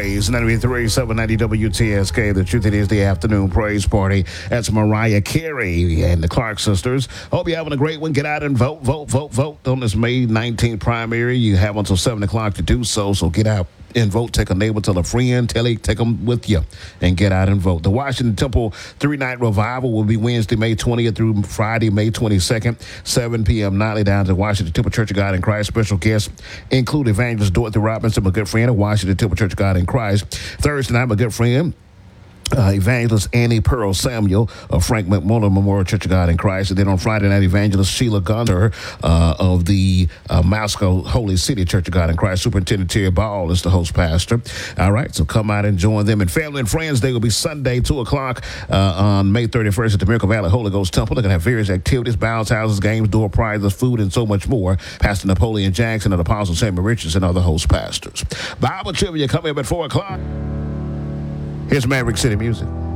Praise 93, 790 WTSK. The truth, it is the afternoon praise party. That's Mariah Carey and the Clark sisters. Hope you're having a great one. Get out and vote, vote, vote, vote on this May 19th primary. You have until 7 o'clock to do so, so get out and vote. Take a neighbor, tell a friend, take them with you, and get out and vote. The Washington Temple 3-night revival will be Wednesday, May 20th through Friday, May 22nd, 7 p.m. nightly down to Washington Temple Church of God in Christ. Special guests include Evangelist Dorothy Robinson, my good friend of Washington Temple Church of God in Christ. Thursday night, my good friend, Evangelist Annie Pearl Samuel of Frank McMullen Memorial Church of God in Christ. And then on Friday night, Evangelist Sheila Gunter of the Moscow Holy City Church of God in Christ. Superintendent Terry Ball is the host pastor. All right, so come out and join them. And Family and Friends Day will be Sunday, 2 o'clock on May 31st at the Miracle Valley Holy Ghost Temple. They're going to have various activities, bounce houses, games, door prizes, food, and so much more. Pastor Napoleon Jackson of the Apostle Samuel Richards and other host pastors. Bible trivia coming up at 4 o'clock. Here's Maverick City Music.